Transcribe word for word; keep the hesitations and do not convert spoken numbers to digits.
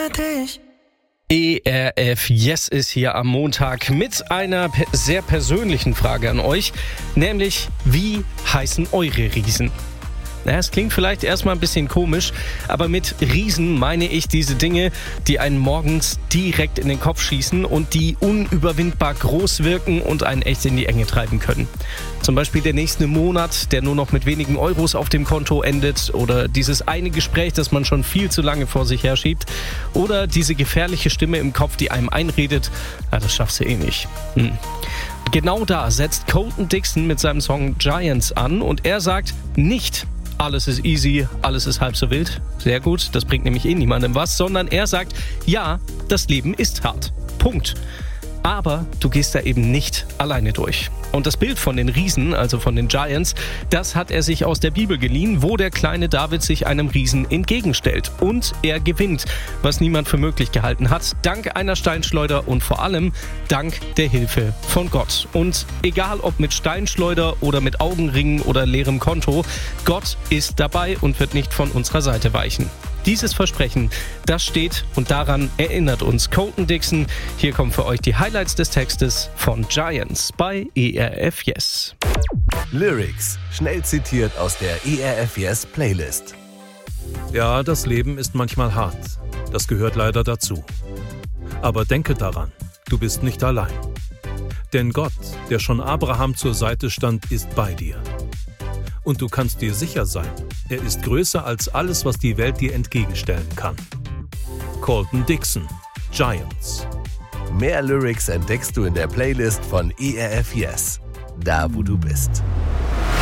ohne dich. E R F Yes ist hier am Montag mit einer pe- sehr persönlichen Frage an euch, nämlich wie heißen eure Riesen? Na, es klingt vielleicht erstmal ein bisschen komisch, aber mit Riesen meine ich diese Dinge, die einen morgens direkt in den Kopf schießen und die unüberwindbar groß wirken und einen echt in die Enge treiben können. Zum Beispiel der nächste Monat, der nur noch mit wenigen Euros auf dem Konto endet, oder dieses eine Gespräch, das man schon viel zu lange vor sich herschiebt, oder diese gefährliche Stimme im Kopf, die einem einredet, ja, das schaffst du eh nicht. Hm. Genau da setzt Colton Dixon mit seinem Song Giants an und er sagt nicht: alles ist easy, alles ist halb so wild. Sehr gut, das bringt nämlich eh niemandem was, sondern er sagt, ja, das Leben ist hart. Punkt. Aber du gehst da eben nicht alleine durch. Und das Bild von den Riesen, also von den Giants, das hat er sich aus der Bibel geliehen, wo der kleine David sich einem Riesen entgegenstellt. Und er gewinnt, was niemand für möglich gehalten hat, dank einer Steinschleuder und vor allem dank der Hilfe von Gott. Und egal ob mit Steinschleuder oder mit Augenringen oder leerem Konto, Gott ist dabei und wird nicht von unserer Seite weichen. Dieses Versprechen, das steht und daran erinnert uns Colton Dixon. Hier kommen für euch die Highlights des Textes von Giants bei E R F Yes. Lyrics, schnell zitiert aus der E R F Yes Playlist. Ja, das Leben ist manchmal hart. Das gehört leider dazu. Aber denke daran, du bist nicht allein. Denn Gott, der schon Abraham zur Seite stand, ist bei dir. Und du kannst dir sicher sein, er ist größer als alles, was die Welt dir entgegenstellen kann. Colton Dixon, Giants. Mehr Lyrics entdeckst du in der Playlist von E R F Yes, da wo du bist.